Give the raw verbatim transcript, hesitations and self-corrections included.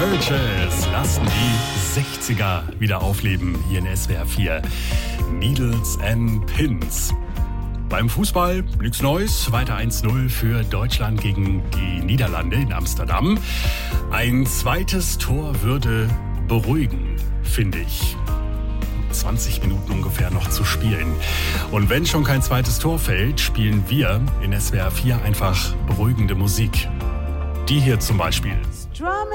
Burgess lassen die sechziger wieder aufleben hier in S W R vier. Needles and Pins. Beim Fußball nichts Neues, weiter eins null für Deutschland gegen die Niederlande in Amsterdam. Ein zweites Tor würde beruhigen, finde ich. zwanzig Minuten ungefähr noch zu spielen. Und wenn schon kein zweites Tor fällt, spielen wir in S W R vier einfach beruhigende Musik. Die hier zum Beispiel.